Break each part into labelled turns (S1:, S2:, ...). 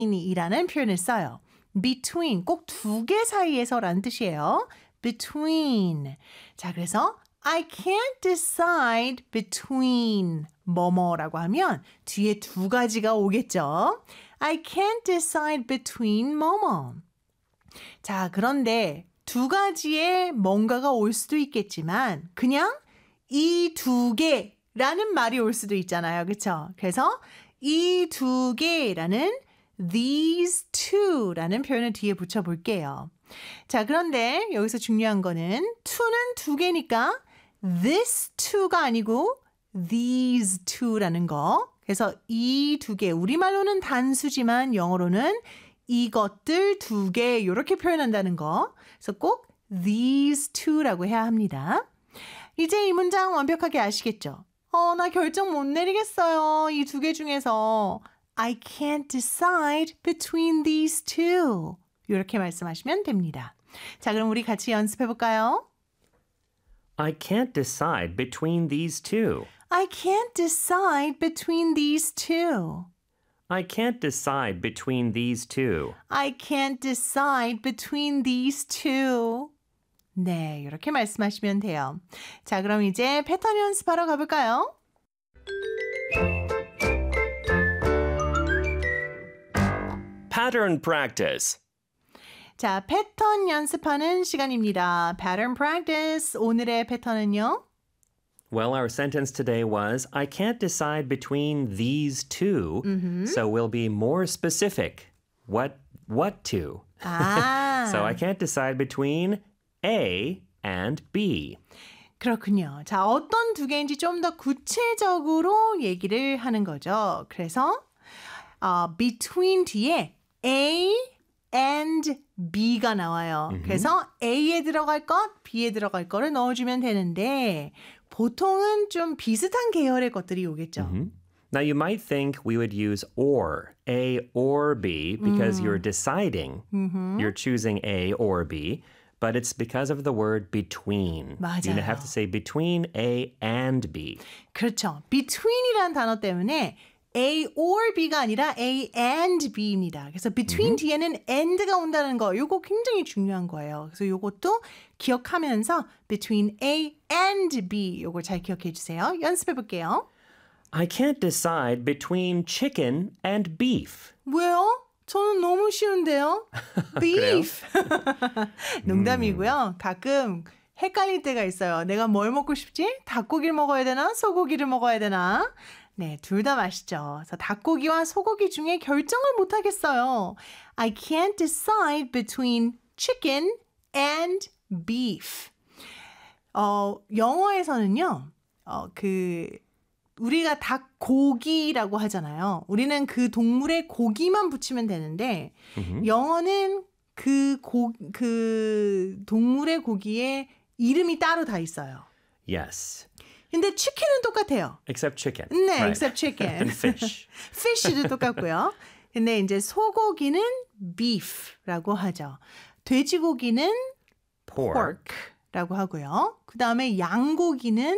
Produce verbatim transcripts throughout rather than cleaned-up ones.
S1: 이라는 표현을 써요. between 꼭 두 개 사이에서라는 뜻이에요. between. 자, 그래서 I can't decide between 뭐뭐라고 하면 뒤에 두 가지가 오겠죠. I can't decide between 뭐뭐. 자, 그런데 두 가지의 뭔가가 올 수도 있겠지만 그냥 이 두 개라는 말이 올 수도 있잖아요. 그렇죠? 그래서 이 두 개라는 these two라는 표현을 뒤에 붙여볼게요. 자, 그런데 여기서 중요한 거는 to는 두 개니까 this two가 아니고 these two라는 거. 그래서 이 두 개, 우리말로는 단수지만 영어로는 이것들 두 개 이렇게 표현한다는 거. 그래서 꼭 these two라고 해야 합니다. 이제 이 문장 완벽하게 아시겠죠? 어, 나 결정 못 내리겠어요. 이 두 개 중에서 I can't decide between these two. 이렇게 말씀하시면 됩니다. 자, 그럼 우리 같이 연습해 볼까요?
S2: I can't decide between these two.
S1: I can't decide between these two.
S2: I can't decide between these two.
S1: I can't decide between these two. 네, 이렇게 말씀하시면 돼요. 자, 그럼 이제 패턴 연습하러 가볼까요?
S2: Pattern practice.
S1: 자, 패턴 연습하는 시간입니다. Pattern practice. 오늘의 패턴은요?
S2: Well, our sentence today was, I can't decide between these two,
S1: Mm-hmm.
S2: so we'll be more specific. What, what two?
S1: 아,
S2: So I can't decide between A and B.
S1: 그렇군요. 자, 어떤 두 개인지 좀 더 구체적으로 얘기를 하는 거죠. 그래서 어, between 뒤에 A and B가 나와요.
S2: 음흠.
S1: 그래서 A에 들어갈 것, B에 들어갈 거를 넣어주면 되는데 보통은 좀 비슷한 계열의 것들이 오겠죠.
S2: Mhm. Now, you might think we would use or, A or B, because you're deciding. You're choosing A or B, but it's because of the word between.
S1: 맞아요.
S2: You have to say between A and B.
S1: 그렇죠. between이라는 단어 때문에 A or B가 아니라 A and B입니다. 그래서 between 뒤에는 and가 온다는 거, 이거 굉장히 중요한 거예요. 그래서 이것도 기억하면서 between A and B, 이거 잘 기억해 주세요. 연습해 볼게요.
S2: I can't decide between chicken and beef.
S1: 왜요? 저는 너무 쉬운데요. beef. 농담이고요. 가끔 헷갈릴 때가 있어요. 내가 뭘 먹고 싶지? 닭고기를 먹어야 되나? 소고기를 먹어야 되나? 네, 둘 다 맛있죠. 그래서 닭고기와 소고기 중에 결정을 못 하겠어요. I can't decide between chicken and beef. 어, 영어에서는요. 어, 그 우리가 닭고기라고 하잖아요. 우리는 그 동물의 고기만 붙이면 되는데
S2: Mhm.
S1: 영어는 그, 고, 그 동물의 고기에 이름이 따로 다 있어요.
S2: Yes,
S1: 근데 치킨은 똑같아요.
S2: except chicken.
S1: 네,
S2: Right.
S1: except chicken.
S2: And fish.
S1: fish도 똑같고요. 근데 이제 소고기는 beef라고 하죠. 돼지고기는
S2: Pork.
S1: pork라고 하고요. 그 다음에 양고기는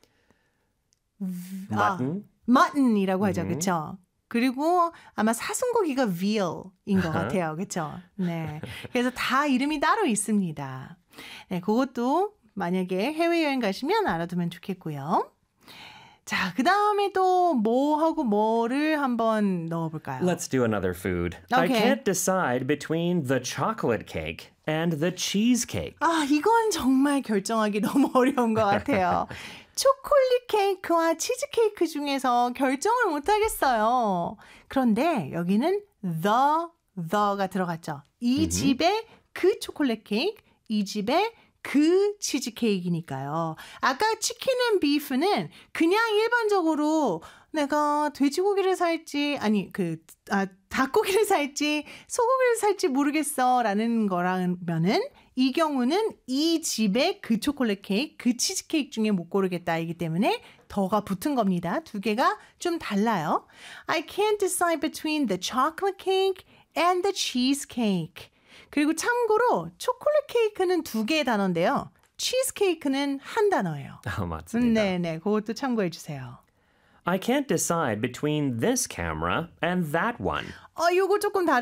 S2: Mutton.
S1: 아, mutton이라고 하죠.
S2: 음.
S1: 그렇죠? 그리고 아마 사슴고기가 veal인 것
S2: 아하.
S1: 같아요. 그렇죠? 네. 그래서 다 이름이 따로 있습니다. 네, 그것도 만약에 해외여행 가시면 알아두면 좋겠고요. 자, 그 다음에 또 뭐하고 뭐를 한번 넣어볼까요?
S2: Let's do another food. I
S1: Okay.
S2: can't decide between the chocolate cake and the cheesecake.
S1: 아, 이건 정말 결정하기 너무 어려운 것 같아요. 초콜릿 케이크와 치즈케이크 중에서 결정을 못 하겠어요. 그런데 여기는 the, the가 들어갔죠. 이 집의 그 초콜릿 케이크, 이 집의 그 치즈 케이크니까요. 아까 치킨 앤 비프는 그냥 일반적으로 내가 돼지고기를 살지 아니 그 아, 닭고기를 살지 소고기를 살지 모르겠어라는 거라면은 이 경우는 이 집의 그 초콜릿 케이크, 그 치즈 케이크 중에 못 고르겠다이기 때문에 더가 붙은 겁니다. 두 개가 좀 달라요. I can't decide between the chocolate cake and the cheesecake. 그리고 참고로 초콜릿 케이크는 두 개의 단어인데요. 치즈 케이크는 한 단어예요.
S2: Oh, 맞습니다.
S1: 네네, 그것도 참고해 주세요.
S2: I can't decide between this camera and that one.
S1: 어, 요거 조금 다른